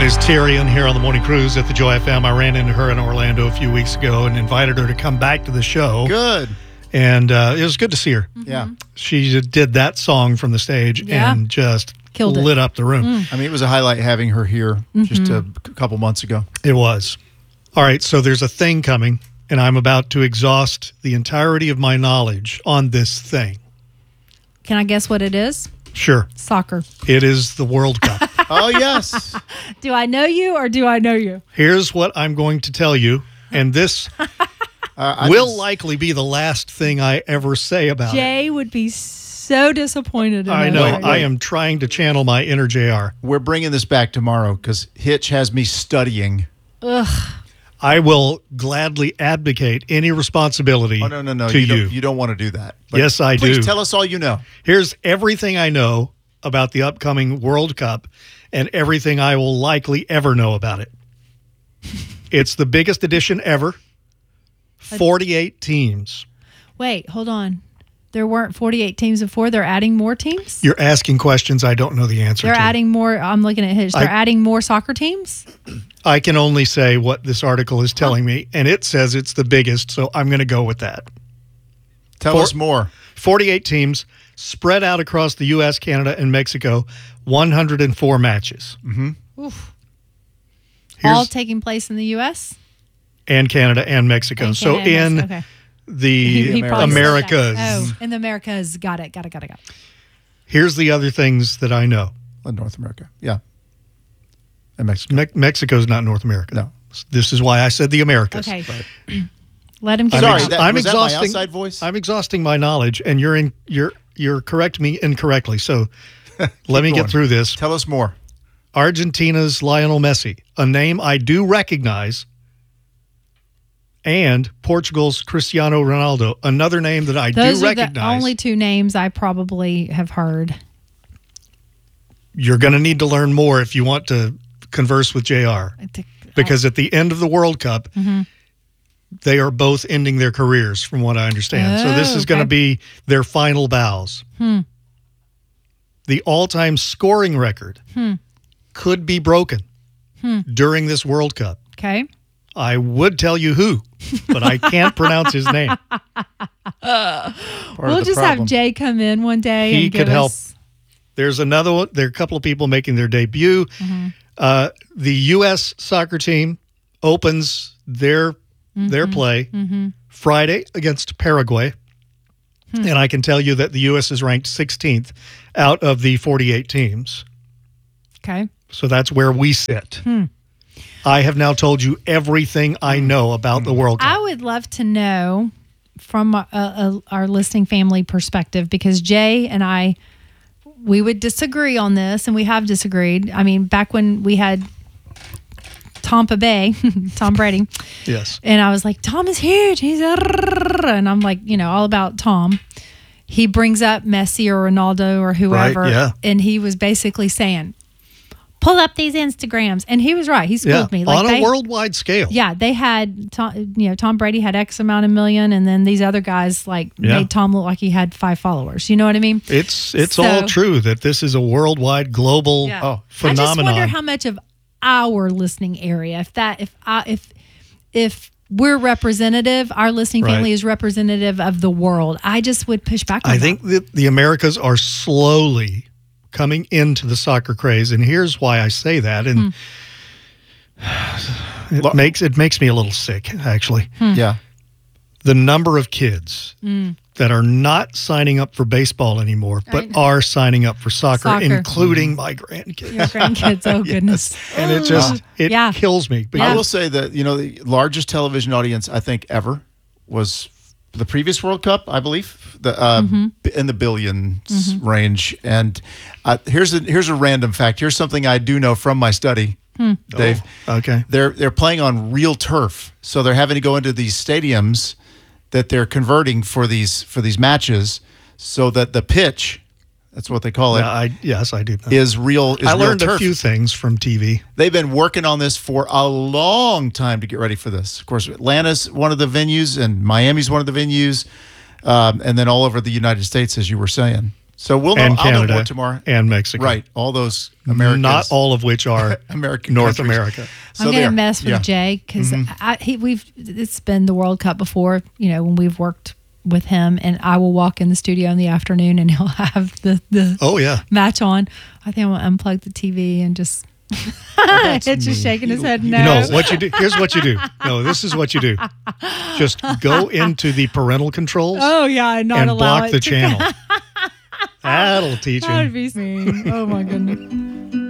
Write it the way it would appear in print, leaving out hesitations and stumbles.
That is Tyrion here on the Morning Cruise at the Joy FM. I ran into her in Orlando a few weeks ago and invited her to come back to the show. Good. And it was good to see her. Yeah. She did that song from the stage and just lit up the room. I mean, it was a highlight having her here just a couple months ago. It was. All right, so there's a thing coming, and I'm about to exhaust the entirety of my knowledge on this thing. Can I guess what it is? Sure. Soccer. It is the World Cup. Oh, yes. Do I know you or do I know you? Here's what I'm going to tell you, and this will likely be the last thing I ever say about it. Jay would be so disappointed in I us know. right now. I am trying to channel my inner JR. We're bringing this back tomorrow because Hitch has me studying. Ugh. I will gladly abdicate any responsibility to you. You don't want to do that. But yes, I do. Please tell us all you know. Here's everything I know about the upcoming World Cup and everything I will likely ever know about it. It's the biggest edition ever. 48 teams. Wait, hold on. There weren't 48 teams before. They're adding more teams? You're asking questions I don't know the answer They're to. adding more. I'm looking at Hitch. They're adding more soccer teams? I can only say what this article is telling me, and it says it's the biggest, so I'm going to go with that. Tell us more. 48 teams spread out across the U.S., Canada, and Mexico, 104 matches. Oof. All taking place in the U.S.? And Canada and Mexico. And so Canada and in Mexico. the He probably Americas. said that. Oh, in the Americas. Got it. Here's the other things that I know. North America. Yeah. And Mexico. Mexico's not North America. No. This is why I said the Americas. Okay. Let him get Sorry, I'm was exhausting that my outside voice? I'm exhausting my knowledge, and you're correcting me incorrectly. So let me get through this. Tell us more. Argentina's Lionel Messi, a name I do recognize, and Portugal's Cristiano Ronaldo, another name that I Those do are recognize. the only two names I probably have heard. You're going to need to learn more if you want to converse with JR. Because at the end of the World Cup, they are both ending their careers, from what I understand. So this is going to be their final bows. The all-time scoring record could be broken during this World Cup. Okay. I would tell you who, but I can't pronounce his name. We'll just have Jay come in one day. He and could help. There's another one. There are a couple of people making their debut. The U.S. soccer team opens their play Friday against Paraguay. And I can tell you that the U.S. is ranked 16th out of the 48 teams. Okay. So that's where we sit. I have now told you everything I know about the World Cup. I would love to know from our listening family perspective, because Jay and I, we would disagree on this, and we have disagreed. I mean, back when we had Tampa Bay, Tom Brady. Yes. And I was like, Tom is huge. And I'm like, all about Tom. He brings up Messi or Ronaldo or whoever. Right, yeah. And he was basically saying, pull up these Instagrams. And he was right. He schooled me. On a worldwide scale. Yeah. They had, Tom Brady had X amount of million. And then these other guys made Tom look like he had 5 followers. You know what I mean? It's all true that this is a worldwide global phenomenon. I just wonder how much of our listening area, if we're representative, our listening family is representative of the world. I just would push back on that. I think that the Americas are slowly coming into the soccer craze, and here's why I say that. And it makes me a little sick, actually. Yeah. The number of kids that are not signing up for baseball anymore, but are signing up for soccer. Including my grandkids. Your grandkids, oh goodness. And it just, kills me. But I will say that, the largest television audience I think ever was the previous World Cup, I believe, in the billions range. And here's a random fact. Here's something I do know from my study, Dave. Oh, okay. They're playing on real turf, so they're having to go into these stadiums that they're converting for these matches, so that the pitch, that's what they call it. Yes, I do know. Is real. I learned real turf. a few things from TV. They've been working on this for a long time to get ready for this. Of course, Atlanta's one of the venues, and Miami's one of the venues, and then all over the United States, as you were saying. So I'll know more tomorrow. And Mexico. Right. All those Americas. Not all of which are American North countries. America. I'm going to mess with Jay because it's been the World Cup before, when we've worked with him, and I will walk in the studio in the afternoon and he'll have the match on. I think I'm going to unplug the TV and just it's just shaking his head no. What you do, here's what you do. No, this is what you do. Just go into the parental controls. Oh yeah, and block the channel. That'll teach him. That would be mean. Oh my goodness.